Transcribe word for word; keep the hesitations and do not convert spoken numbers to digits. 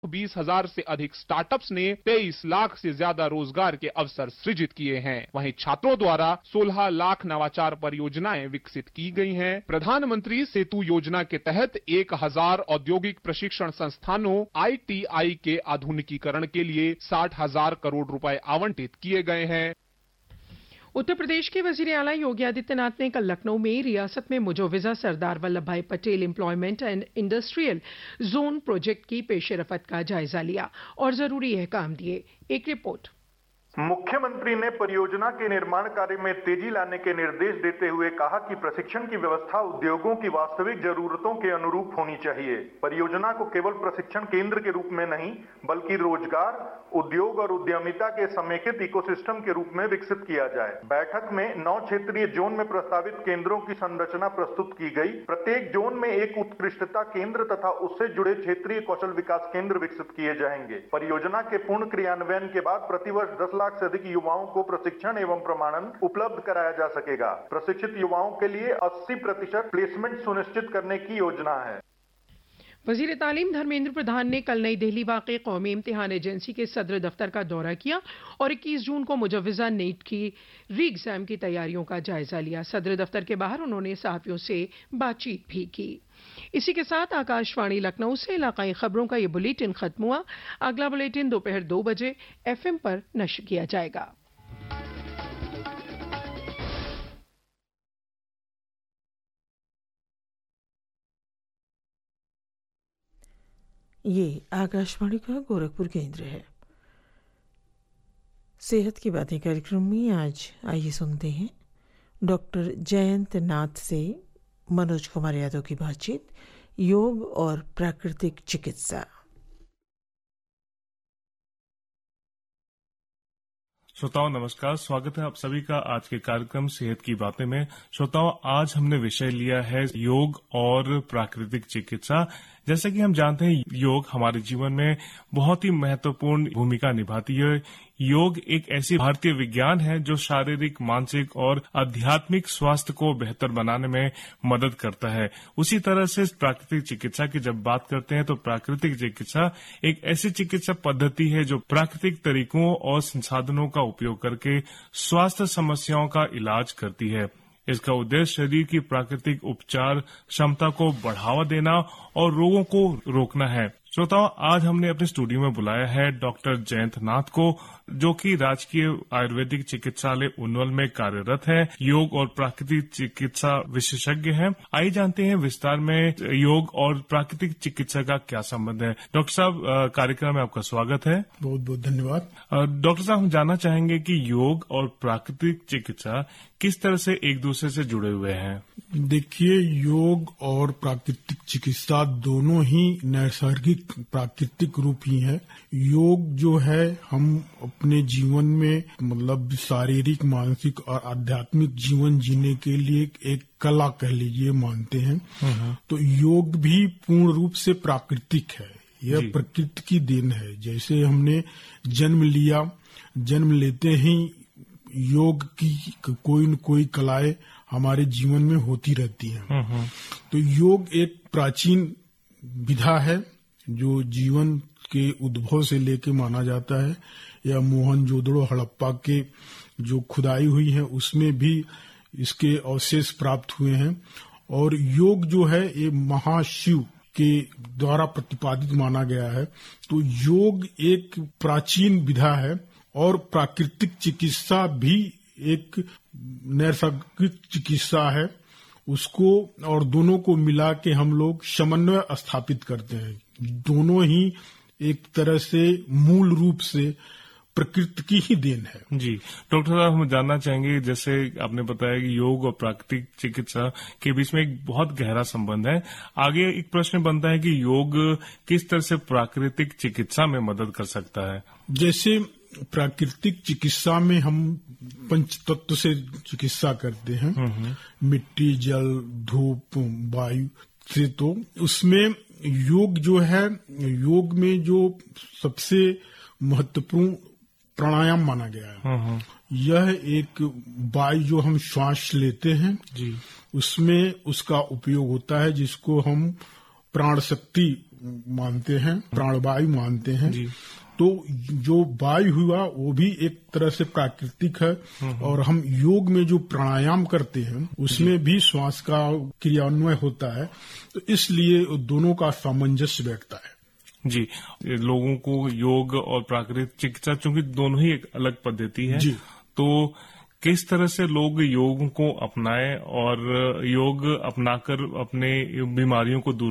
बीस हजार से अधिक स्टार्टअप्स ने तेईस लाख से ज्यादा रोजगार के अवसर सृजित किए हैं। वहीं छात्रों द्वारा सोलह लाख नवाचार परियोजनाएं विकसित की गई हैं। प्रधानमंत्री सेतु योजना के तहत एक हजार औद्योगिक प्रशिक्षण संस्थानों आई टी आई के आधुनिकीकरण के लिए साठ हजार करोड़ रुपए आवंटित किए गए हैं। उत्तर प्रदेश के वजीर आला योगी आदित्यनाथ ने कल लखनऊ में रियासत में मुजव्वजा सरदार वल्लभ भाई Patel employment and industrial zone project की पेशरफत का जायजा लिया और जरूरी अहकाम दिए। एक रिपोर्ट। मुख्यमंत्री ने परियोजना के निर्माण कार्य में तेजी लाने के निर्देश देते हुए कहा कि प्रशिक्षण की व्यवस्था उद्योगों की वास्तविक जरूरतों के अनुरूप होनी चाहिए। परियोजना को केवल प्रशिक्षण केंद्र के रूप में नहीं बल्कि रोजगार, उद्योग और उद्यमिता के समेकित इकोसिस्टम के रूप में विकसित किया जाए। बैठक में नौ क्षेत्रीय जोन में प्रस्तावित केंद्रों की संरचना प्रस्तुत की गई। प्रत्येक जोन में एक उत्कृष्टता केंद्र तथा उससे जुड़े क्षेत्रीय कौशल विकास केंद्र विकसित किए जाएंगे। परियोजना के पूर्ण क्रियान्वयन के बाद प्रतिवर्ष दस लाख से अधिक युवाओं को प्रशिक्षण एवं प्रमाणन उपलब्ध कराया जा सकेगा। प्रशिक्षित युवाओं के लिए अस्सी प्रतिशत प्लेसमेंट सुनिश्चित करने की योजना है। वजीर तालीम धर्मेंद्र प्रधान ने कल नई दिल्ली वाक़े कौमी इम्तिहान एजेंसी के सदर दफ्तर का दौरा किया और इक्कीस जून को मुजव्वजा नीट की री एग्जाम की तैयारियों का जायजा लिया। सदर दफ्तर के बाहर उन्होंने सहाफियों से बातचीत भी की। इसी के साथ आकाशवाणी लखनऊ से इलाकाई खबरों का ये बुलेटिन खत्म हुआ। अगला बुलेटिन दोपहर दो बजे एफएम पर नश्र किया जाएगा। ये आकाशवाणी का गोरखपुर केंद्र है। सेहत की बातें कार्यक्रम में आज आइए सुनते हैं डॉक्टर जयंत नाथ से मनोज कुमार यादव की बातचीत, योग और प्राकृतिक चिकित्सा। श्रोताओं नमस्कार, स्वागत है आप सभी का आज के कार्यक्रम सेहत की बातें में। श्रोताओं, आज हमने विषय लिया है योग और प्राकृतिक चिकित्सा। जैसा कि हम जानते हैं, योग हमारे जीवन में बहुत ही महत्वपूर्ण भूमिका निभाती है। योग एक ऐसी भारतीय विज्ञान है जो शारीरिक, मानसिक और आध्यात्मिक स्वास्थ्य को बेहतर बनाने में मदद करता है। उसी तरह से प्राकृतिक चिकित्सा की जब बात करते हैं तो प्राकृतिक चिकित्सा एक ऐसी चिकित्सा पद्धति है जो प्राकृतिक तरीकों और संसाधनों का उपयोग करके स्वास्थ्य समस्याओं का इलाज करती है। इसका उद्देश्य शरीर की प्राकृतिक उपचार क्षमता को बढ़ावा देना और रोगों को रोकना है। श्रोताओं, आज हमने अपने स्टूडियो में बुलाया है डॉक्टर जयंत नाथ को, जो कि राजकीय आयुर्वेदिक चिकित्सालय उन्वल में कार्यरत है। योग और प्राकृतिक चिकित्सा विशेषज्ञ हैं। आइए जानते हैं विस्तार में योग और प्राकृतिक चिकित्सा का क्या संबंध है। डॉक्टर साहब, कार्यक्रम में आपका स्वागत है। बहुत बहुत धन्यवाद। डॉक्टर साहब, हम जानना चाहेंगे कि योग और प्राकृतिक चिकित्सा किस तरह से एक दूसरे से जुड़े हुए हैं। देखिए, योग और प्राकृतिक चिकित्सा दोनों ही नैसर्गिक प्राकृतिक रूप ही है। योग जो है हम अपने जीवन में मतलब शारीरिक, मानसिक और आध्यात्मिक जीवन जीने के लिए एक कला कह लीजिए मानते हैं। तो योग भी पूर्ण रूप से प्राकृतिक है। यह प्रकृति की देन है। जैसे हमने जन्म लिया, जन्म लेते ही योग की कोई न कोई कलाएं हमारे जीवन में होती रहती हैं। तो योग एक प्राचीन विधा है जो जीवन के उद्भव से लेके माना जाता है। या मोहनजोदड़ो, हड़प्पा के जो खुदाई हुई है उसमें भी इसके अवशेष प्राप्त हुए हैं। और योग जो है ये महाशिव के द्वारा प्रतिपादित माना गया है। तो योग एक प्राचीन विधा है और प्राकृतिक चिकित्सा भी एक नैसर्गिक चिकित्सा है। उसको और दोनों को मिला के हम लोग समन्वय स्थापित करते हैं। दोनों ही एक तरह से मूल रूप से प्रकृति की ही देन है। जी डॉक्टर साहब, हम जानना चाहेंगे, जैसे आपने बताया कि योग और प्राकृतिक चिकित्सा के बीच में एक बहुत गहरा संबंध है। आगे एक प्रश्न बनता है कि योग किस तरह से प्राकृतिक चिकित्सा में मदद कर सकता है। जैसे प्राकृतिक चिकित्सा में हम पंच तत्व से चिकित्सा करते हैं, मिट्टी, जल, धूप, वायु से। तो उसमें योग जो है, योग में जो सबसे महत्वपूर्ण प्राणायाम माना गया है, यह एक वायु जो हम श्वास लेते हैं जी, उसमें उसका उपयोग होता है, जिसको हम प्राण शक्ति मानते हैं, प्राणवायु मानते हैं। जी। तो जो वायु हुआ वो भी एक तरह से प्राकृतिक है, और हम योग में जो प्राणायाम करते हैं उसमें भी श्वास का क्रियान्वय होता है, तो इसलिए दोनों का सामंजस्य बैठता है। जी, लोगों को योग और प्राकृतिक चिकित्सा, चूंकि दोनों ही एक अलग पद्धति है, जी। तो किस तरह से लोग योग को अपनाएं और योग अपनाकर अपने बीमारियों को दूर